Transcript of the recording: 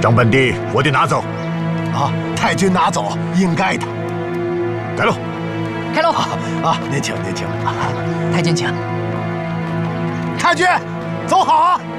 账本地我得拿走。 啊，太君拿走，应该的。 开路， 开路！ 啊，您请，您请。 太君请。 太君，走好啊！